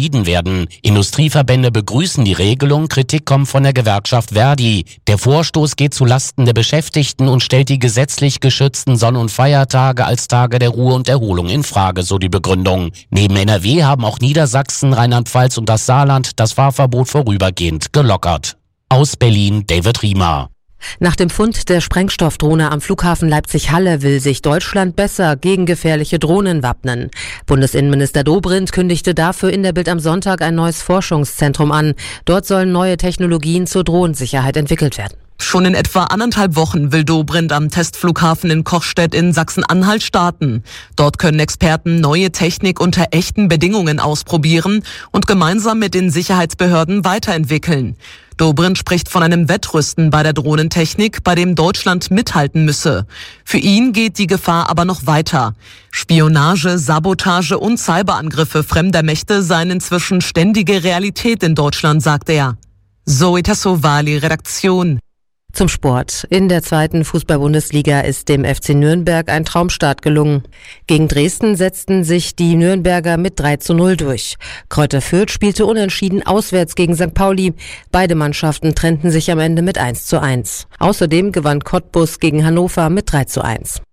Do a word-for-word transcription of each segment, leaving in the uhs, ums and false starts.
vermieden werden. Industrieverbände begrüßen die Regelung, Kritik kommt von der Gewerkschaft Verdi. Der Vorstoß geht zulasten der Beschäftigten und stellt die gesetzlich geschützten Sonn- und Feiertage als Tage der Ruhe und Erholung in Frage, so die Begründung. Neben N R W haben auch Niedersachsen, Rheinland-Pfalz und das Saarland das Fahrverbot vorübergehend gelockert. Aus Berlin, David Riemer. Nach dem Fund der Sprengstoffdrohne am Flughafen Leipzig-Halle will sich Deutschland besser gegen gefährliche Drohnen wappnen. Bundesinnenminister Dobrindt kündigte dafür in der Bild am Sonntag ein neues Forschungszentrum an. Dort sollen neue Technologien zur Drohnensicherheit entwickelt werden. Schon in etwa anderthalb Wochen will Dobrindt am Testflughafen in Kochstedt in Sachsen-Anhalt starten. Dort können Experten neue Technik unter echten Bedingungen ausprobieren und gemeinsam mit den Sicherheitsbehörden weiterentwickeln. Dobrindt spricht von einem Wettrüsten bei der Drohnentechnik, bei dem Deutschland mithalten müsse. Für ihn geht die Gefahr aber noch weiter. Spionage, Sabotage und Cyberangriffe fremder Mächte seien inzwischen ständige Realität in Deutschland, sagt er. Zoe Tassovali, Redaktion. Zum Sport. In der zweiten Fußball-Bundesliga ist dem F C Nürnberg ein Traumstart gelungen. Gegen Dresden setzten sich die Nürnberger mit drei zu null durch. Kräuter Fürth spielte unentschieden auswärts gegen Sankt Pauli. Beide Mannschaften trennten sich am Ende mit eins zu eins. Außerdem gewann Cottbus gegen Hannover mit drei zu eins.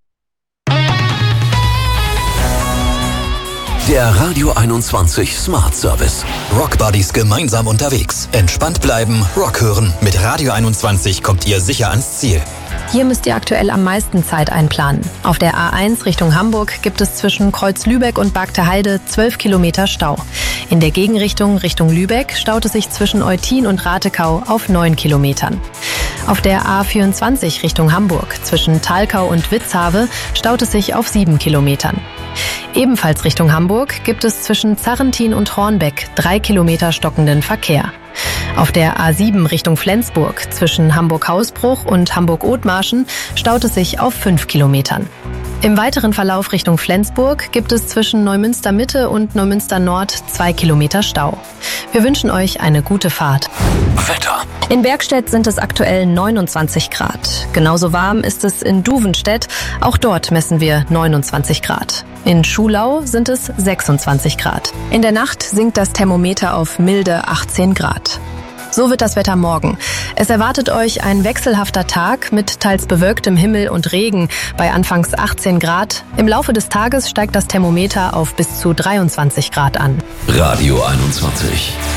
Der Radio einundzwanzig Smart Service. Rock Buddies gemeinsam unterwegs. Entspannt bleiben, Rock hören. Mit Radio einundzwanzig kommt ihr sicher ans Ziel. Hier müsst ihr aktuell am meisten Zeit einplanen. Auf der A eins Richtung Hamburg gibt es zwischen Kreuz Lübeck und Bargter Heide zwölf Kilometer Stau. In der Gegenrichtung Richtung Lübeck staut es sich zwischen Eutin und Ratekau auf neun Kilometern. Auf der A vierundzwanzig Richtung Hamburg zwischen Thalkau und Witzhave staut es sich auf sieben Kilometern. Ebenfalls Richtung Hamburg gibt es zwischen Zarrentin und Hornbeck drei Kilometer stockenden Verkehr. Auf der A sieben Richtung Flensburg zwischen Hamburg-Hausbruch und Hamburg-Othmarschen staut es sich auf fünf Kilometern. Im weiteren Verlauf Richtung Flensburg gibt es zwischen Neumünster Mitte und Neumünster Nord zwei Kilometer Stau. Wir wünschen euch eine gute Fahrt. Wetter. In Bergstedt sind es aktuell neunundzwanzig Grad. Genauso warm ist es in Duvenstedt. Auch dort messen wir neunundzwanzig Grad. In Schulau sind es sechsundzwanzig Grad. In der Nacht sinkt das Thermometer auf milde achtzehn Grad. So wird das Wetter morgen. Es erwartet euch ein wechselhafter Tag mit teils bewölktem Himmel und Regen bei anfangs achtzehn Grad. Im Laufe des Tages steigt das Thermometer auf bis zu dreiundzwanzig Grad an. Radio einundzwanzig.